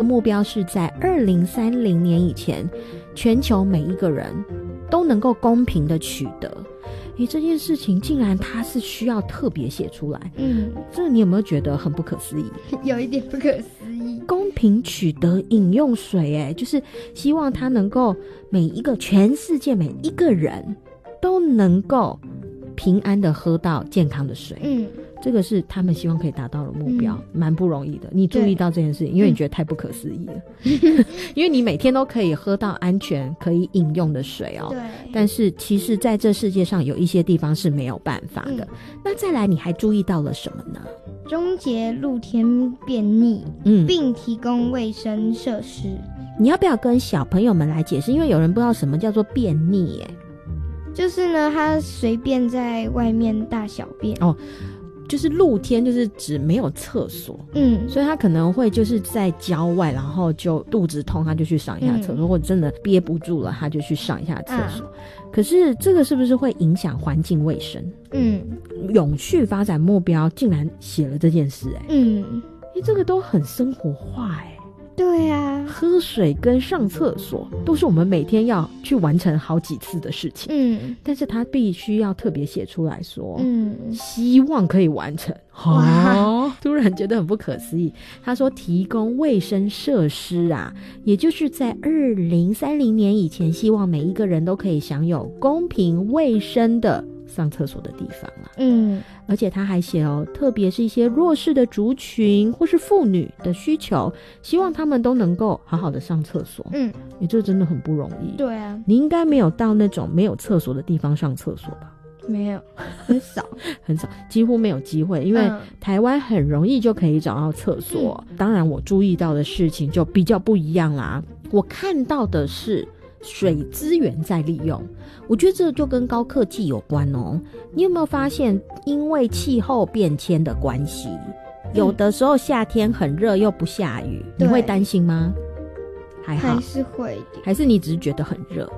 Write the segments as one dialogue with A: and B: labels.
A: 目标是在2030年以前，全球每一个人都能够公平的取得。这件事情竟然它是需要特别写出来，这你有没有觉得很不可思议？
B: 有一点不可思议。
A: 公平取得饮用水，就是希望它能够全世界每一个人都能够平安的喝到健康的水。这个是他们希望可以达到的目标，蛮不容易的。你注意到这件事情，因为你觉得太不可思议了。因为你每天都可以喝到安全可以饮用的水对。但是其实在这世界上有一些地方是没有办法的。那再来你还注意到了什么呢？
B: 终结露天便溺，并提供卫生设施。
A: 你要不要跟小朋友们来解释？因为有人不知道什么叫做便溺
B: 就是呢，他随便在外面大小便。
A: 就是露天，就是指没有厕所，所以他可能会就是在郊外，然后就肚子痛，他就去上一下厕所，或者真的憋不住了，他就去上一下厕所。可是这个是不是会影响环境卫生？永续发展目标竟然写了这件事这个都很生活化
B: 对啊，
A: 喝水跟上厕所都是我们每天要去完成好几次的事情。但是他必须要特别写出来说，希望可以完成。突然觉得很不可思议。他说提供卫生设施也就是在2030年以前，希望每一个人都可以享有公平卫生的上厕所的地方而且他还写特别是一些弱势的族群或是妇女的需求，希望他们都能够好好的上厕所。这真的很不容易。
B: 对啊，
A: 你应该没有到那种没有厕所的地方上厕所吧？
B: 没有，很少
A: 很少，几乎没有机会。因为台湾很容易就可以找到厕所。当然我注意到的事情就比较不一样啦。我看到的是水资源在利用，我觉得这就跟高科技有关你有没有发现，因为气候变迁的关系，有的时候夏天很热又不下雨，你会担心吗？还好，
B: 还是会一点。
A: 还是你只是觉得很热？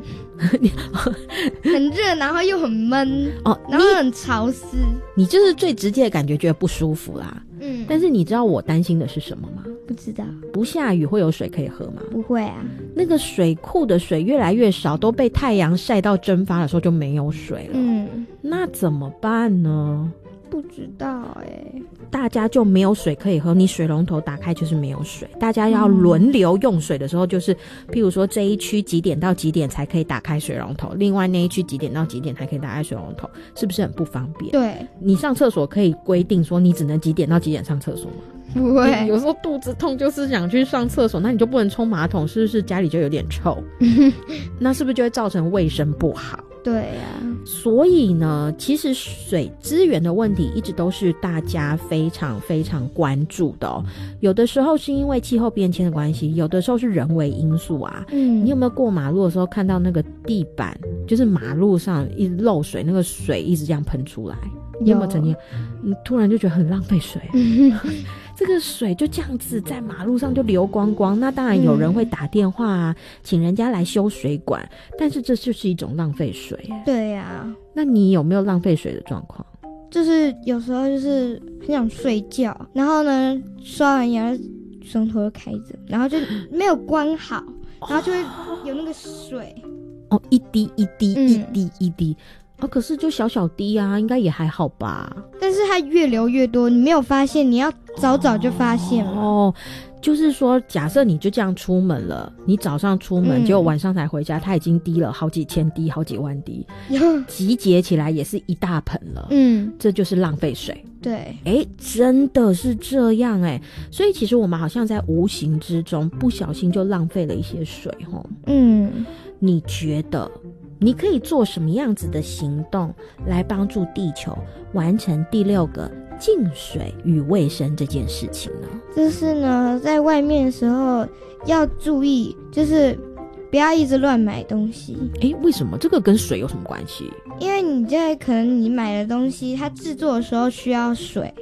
B: 很热，然后又很闷然后很潮湿。
A: 你就是最直接的感觉，觉得不舒服啦。但是你知道我担心的是什么吗？
B: 不知道。
A: 不下雨会有水可以喝吗？
B: 不会啊。
A: 那个水库的水越来越少，都被太阳晒到蒸发的时候就没有水了。那怎么办呢？
B: 不知道
A: 大家就没有水可以喝，你水龙头打开就是没有水。大家要轮流用水的时候，就是譬如说这一区几点到几点才可以打开水龙头，另外那一区几点到几点才可以打开水龙头，是不是很不方便？
B: 对。
A: 你上厕所可以规定说你只能几点到几点上厕所吗？
B: 不会。
A: 有时候肚子痛就是想去上厕所，那你就不能冲马桶，是不是家里就有点臭？那是不是就会造成卫生不好？
B: 对啊。
A: 所以呢，其实水资源的问题一直都是大家非常非常关注的有的时候是因为气候变迁的关系，有的时候是人为因素你有没有过马路的时候看到那个地板，就是马路上一直漏水，那个水一直这样喷出来？你有没有曾经你突然就觉得很浪费水这个水就这样子在马路上就流光光，那当然有人会打电话请人家来修水管，但是这就是一种浪费水。
B: 对啊。
A: 那你有没有浪费水的状况？
B: 就是有时候就是很想睡觉，然后呢刷完牙水龙头就开着，然后就没有关好然后就会有那个水
A: 一滴一滴一滴一滴可是就小小滴应该也还好吧。
B: 但是它越流越多，你没有发现，你要早就发现了
A: 就是说假设你就这样出门了，你早上出门结果晚上才回家，它已经滴了好几千滴好几万滴集结起来也是一大盆了这就是浪费水。
B: 对。
A: 真的是这样所以其实我们好像在无形之中不小心就浪费了一些水你觉得你可以做什么样子的行动来帮助地球完成第6个净水与卫生这件事情呢？
B: 就是呢，在外面的时候要注意，就是不要一直乱买东西。
A: 为什么？这个跟水有什么关系？
B: 因为你在可能你买的东西它制作的时候需要水。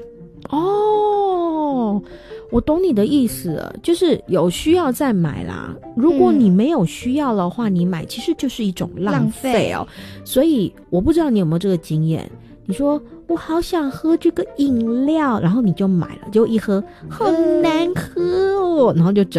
A: 我懂你的意思了，就是有需要再买啦。如果你没有需要的话，你买其实就是一种浪费所以我不知道你有没有这个经验，你说我好想喝这个饮料，然后你就买了，结果一喝好难喝然后就整